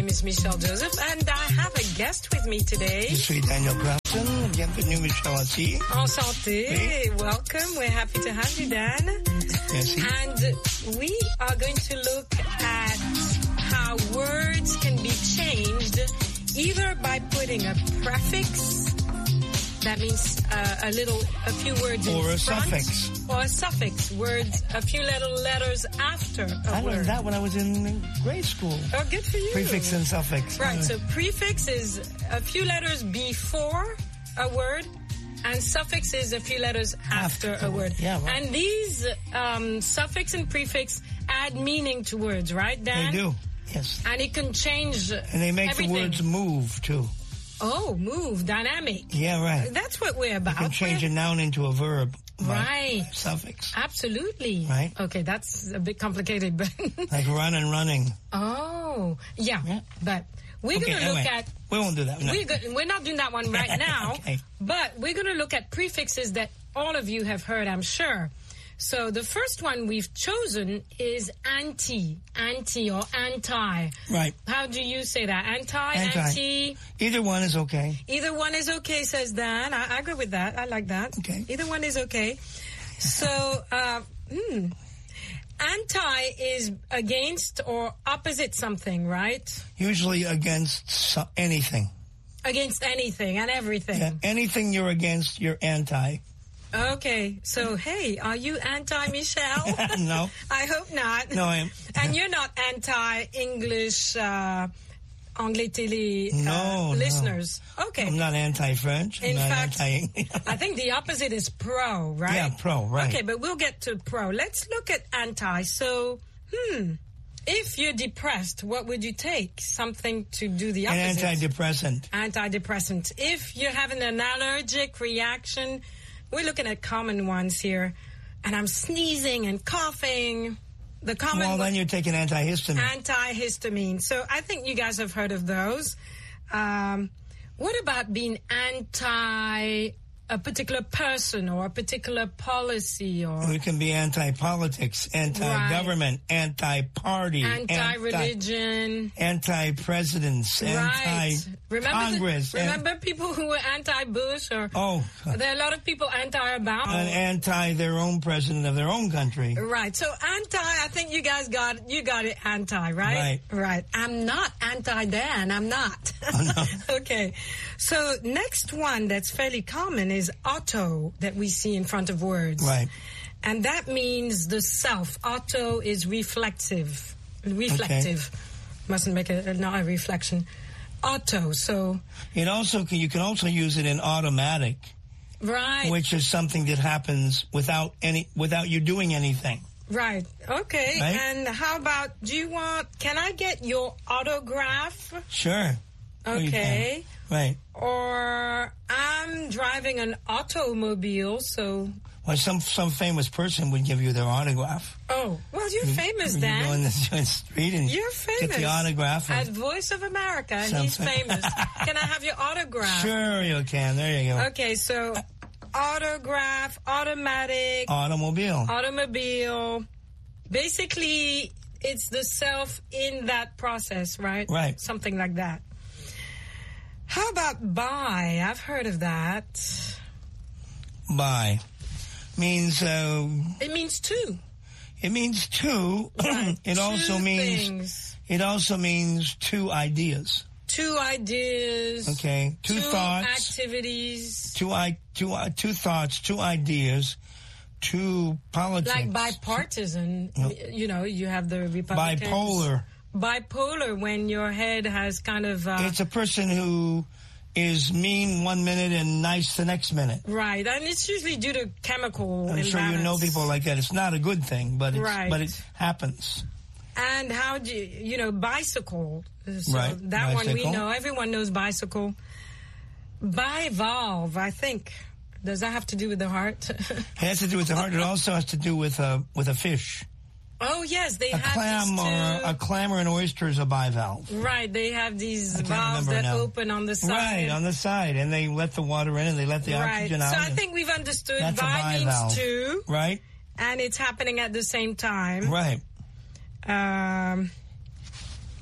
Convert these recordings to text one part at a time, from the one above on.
My name is Michelle Joseph, and I have a guest with me today. Je suis Daniel Grafton. Bienvenue, Michelle, ici. Enchanté. Oui. Welcome. We're happy to have you, Dan. Merci. And we are going to look at how words can be changed either by putting a prefix, that means a few words in Or a front, suffix. or a suffix, words, a few little letters after a I word. learned that when I was in grade school. Oh, good for you. Prefix and suffix. Right, so prefix is a few letters before a word, and suffix is a few letters after a word. Yeah, right. And these suffix and prefix add meaning to words, right, Dan? They do, yes. And it can change And they make everything. the words move, too. Oh, move, dynamic. Yeah, right. That's what we're about. You can change a noun into a verb. by Right. Suffix. Absolutely. Right. Okay, that's a bit complicated, but... Like run and running. Oh, yeah. Yeah. But we're Okay, going to look anyway, at... we won't do that. No. We're not doing that one right now, Okay. but we're going to look at prefixes that all of you have heard, I'm sure. So the first one we've chosen is anti or anti. Right. How do you say that? Anti, Anti. anti. Either one is okay. Either one is okay, says Dan. I agree with that. I like that. Okay. Either one is okay. So, anti is against or opposite something, right? Usually against anything. Against anything and everything. Yeah, anything you're against, you're anti. Okay, so hey, are you anti-Michelle? No. I hope not. No, I am. And you're not anti-English, Anglais Télé No, listeners? no. Okay. I'm not anti-French. In I'm not fact, anti... I think the opposite is pro, right? Yeah, pro, right. Okay, but we'll get to pro. Let's look at anti. So, if you're depressed, what would you take? Something to do the An opposite. antidepressant. Antidepressant. If you're having an allergic reaction, we're looking at common ones here. And I'm sneezing and coughing. The common Well, one, then you take an antihistamine. antihistamine. So I think you guys have heard of those. What about being anti a particular person or a particular policy or It can be anti-politics, anti-government, anti-party, anti-religion? anti-presidents, Right. anti-Congress. Remember people who were anti-Bush or there are a lot of people anti-Obama. and anti their own president of their own country. Right. So anti, I think you guys got it anti, right? Right. Right. I'm not anti-Dan. I'm not. Oh, no. Okay. So next one that's fairly common is auto that we see in front of words. Right. And that means the self. Auto is reflective. Reflective. Mustn't make not a reflection. Auto. So. You can also use it in automatic, Right. which is something that happens without you doing anything. Right. Okay. Right? And how about, can I get your autograph? Sure. Oh, you Okay. can. Right. Or I'm driving an automobile, so. Well, some famous person would give you their autograph. Oh, well, you're famous, You Dan. go in the street and You're famous. get the autograph. At Voice of America, and he's Something. famous. Can I have your autograph? Sure, you can. There you go. Okay, so autograph, automatic, automobile. Basically, it's the self in that process, right? Right. Something like that. How about buy? I've heard of that. Buy means It means two. it means two. Right. It also Two means things. it also means two ideas. Two ideas. Okay, two thoughts, activities. two thoughts, two ideas, two politics. Like bipartisan. You know, you have the Republicans. Bipolar, when your head has kind of... It's a person who is mean 1 minute and nice the next minute. Right, and it's usually due to chemical I'm sure you know people like that. It's not a good thing, but it happens. And how do bicycle. So right. That bicycle. one we know. Everyone knows bicycle. Bivalve, I think. Does that have to do with the heart? It has to do with the heart. It also has to do with a fish. Oh, yes, they a have clam these two. a clam or an oyster is a bivalve. Right, they have these I can't valves remember that now. open on the side. Right, on the side, and they let the water in and they let the oxygen out. So I think we've understood That's a bi means bivalve. two. Right. And it's happening at the same time. Right.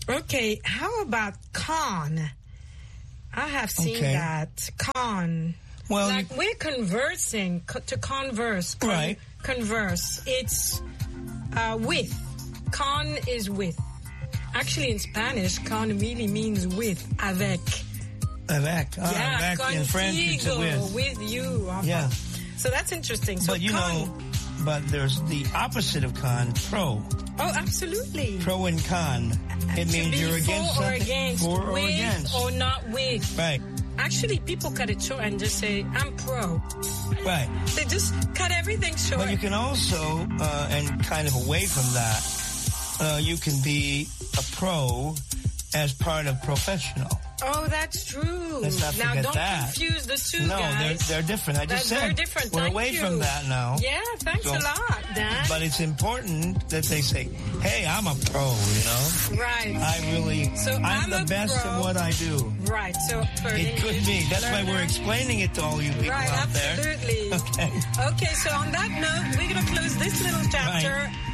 Okay, how about con? I have seen that. Con. Well, like we're conversing, to converse. Right. Converse. It's with. Con is with. Actually, in Spanish, con really means with, avec. Avec. Yeah, avec in French, it's with you. Yeah. So that's interesting. So but you know, but there's the opposite of con, pro. Oh, absolutely. Pro and con. It means you're against for something. Or against. For or with against. Or not with. Right. Actually, people cut it short and just say, I'm pro. Right. They just cut everything short. But you can also, and kind of away from that, you can be a pro as part of professional. Oh, that's true. Let's not forget now, don't that. confuse the two, no, guys. they're different. I just said very different. we're Thank away you. from that now. Yeah, thanks a lot, Dan. But it's important that they say, hey, I'm a pro, you know? Right. I'm the best pro. at what I do. Right. So it could be. That's why we're explaining it to all you people out absolutely. there. Okay. Okay, so on that note, we're going to close this little chapter. Right.